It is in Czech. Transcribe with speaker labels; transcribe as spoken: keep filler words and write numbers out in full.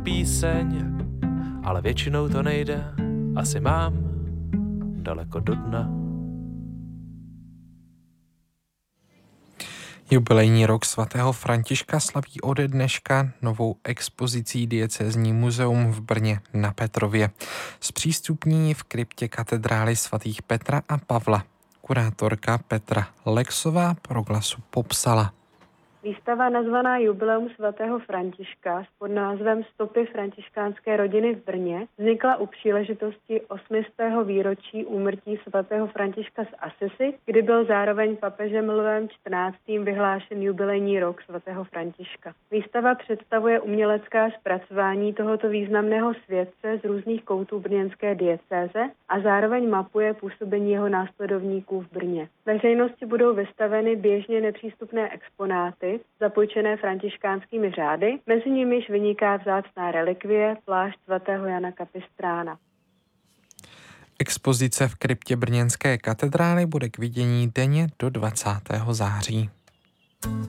Speaker 1: píseň, ale většinou to nejde, asi mám daleko do dna.
Speaker 2: Jubilejní rok svatého Františka slaví ode dneška novou expozicí Diecézní muzeum v Brně na Petrově. Zpřístupní v kryptě katedrály svatých Petra a Pavla. Kurátorka Petra Lexová pro Glasu popsala.
Speaker 3: Výstava nazvaná Jubileum svatého Františka s podnázvem Stopy františkánské rodiny v Brně vznikla u příležitosti osmistého výročí úmrtí svatého Františka z Assisi, kdy byl zároveň papežem Lvem čtrnáctým vyhlášen jubilejní rok svatého Františka. Výstava představuje umělecká zpracování tohoto významného světce z různých koutů brněnské diecéze a zároveň mapuje působení jeho následovníků v Brně. Veřejnosti budou vystaveny běžně nepřístupné exponáty, zapůjčené františkánskými řády, mezi nimiž vyniká vzácná relikvie plášť svatého Jana Kapistrána.
Speaker 2: Expozice v kryptě brněnské katedrály bude k vidění denně do dvacátého září.